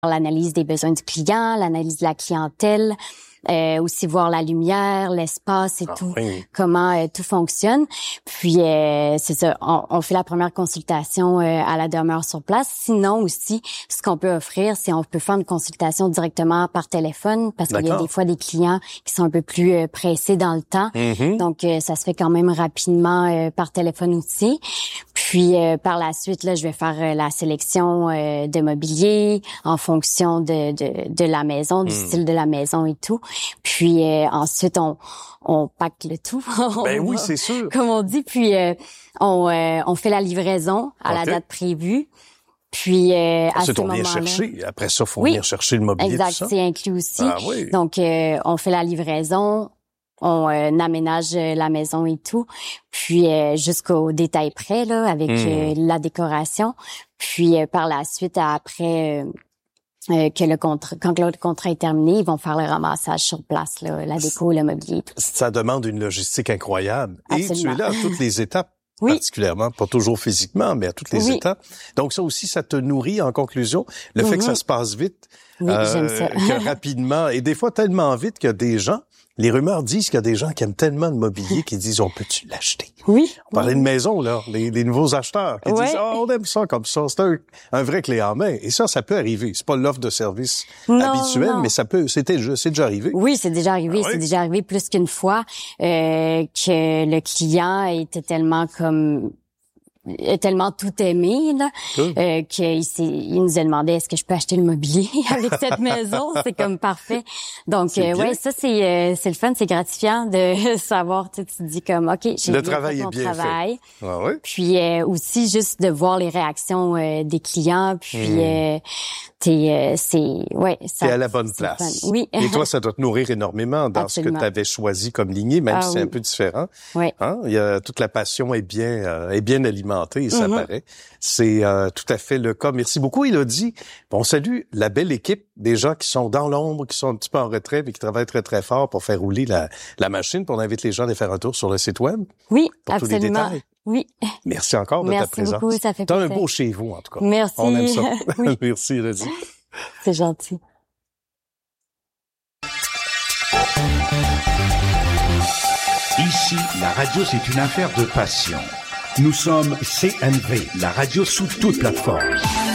l'analyse des besoins du client, l'analyse de la clientèle, aussi voir la lumière, l'espace et tout, oui. comment tout fonctionne. Puis c'est ça, on fait la première consultation à la demeure sur place. Sinon aussi, ce qu'on peut offrir, c'est on peut faire une consultation directement par téléphone parce qu'il y a des fois des clients qui sont un peu plus pressés dans le temps. Mm-hmm. Donc ça se fait quand même rapidement par téléphone aussi. Puis par la suite, là, je vais faire la sélection de mobilier en fonction de la maison, du style de la maison et tout. Puis ensuite, on pack le tout. Ben oui, c'est sûr. Comme on dit. Puis on fait la livraison à la date prévue. Puis à ensuite, ce on vient moment-là, chercher. Après ça, faut venir chercher le mobilier. Exact, tout ça. c'est inclus aussi. Ah oui. Donc on fait la livraison. On aménage la maison et tout, puis jusqu'au détail près là, avec la décoration. Puis par la suite, après que quand le contrat est terminé, ils vont faire le ramassage sur place, là, la déco, le mobilier et tout. Ça demande une logistique incroyable. Absolument. Et tu es là à toutes les étapes. Oui. Particulièrement, pas toujours physiquement, mais à toutes les étapes. Donc ça aussi, ça te nourrit en conclusion. Le fait que ça se passe vite, oui, j'aime ça. que rapidement, et des fois tellement vite qu'il y a des gens, les rumeurs disent qu'il y a des gens qui aiment tellement de mobilier qu'ils disent, on peut-tu l'acheter? Oui. On parlait de maison, là, les nouveaux acheteurs qui disent, on aime ça comme ça. C'est un vrai clé en main. Et ça peut arriver. C'est pas l'offre de service habituelle, mais c'est déjà arrivé. Oui, c'est déjà arrivé. Ah oui? C'est déjà arrivé plus qu'une fois que le client était tellement tout aimé là qu'il nous a demandé est-ce que je peux acheter le mobilier avec cette maison. C'est comme parfait. Donc ouais, ça c'est le fun, c'est gratifiant de savoir, tu te dis comme OK, j'ai le travail fait est mon bien travail. Fait. Ah oui? Puis aussi juste de voir les réactions des clients, puis t'es à la bonne place. Oui. Et toi, ça doit te nourrir énormément dans Absolument. ce que tu avais choisi comme lignée, même si c'est un peu différent. Oui. Hein? Il y a toute la passion est bien alimentée, et ça paraît. C'est tout à fait le cas. Merci beaucoup, Élodie. On salue la belle équipe des gens qui sont dans l'ombre, qui sont un petit peu en retrait, mais qui travaillent très, très fort pour faire rouler la machine. Puis on invite les gens à aller faire un tour sur le site web. Oui, pour absolument. Tous les détails. Oui. Merci encore de ta présence. Merci beaucoup, ça fait plaisir. plaisir. T'as un beau chez vous, en tout cas. Merci. On aime ça. Oui. Merci, Élodie. C'est gentil. Ici, la radio, c'est une affaire de passion. Nous sommes CNV, la radio sous toute plateforme.